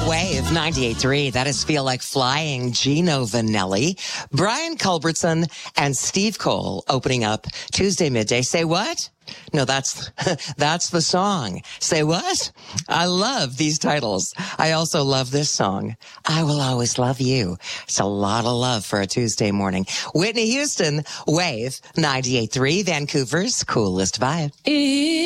Wave 98.3. That is Feel Like Flying. Gino Vanelli, Brian Culbertson, and Steve Cole opening up Tuesday midday. Say what? No, that's the song. Say what? I love these titles. I also love this song. I Will Always Love You. It's a lot of love for a Tuesday morning. Whitney Houston, Wave 98.3, Vancouver's coolest vibe.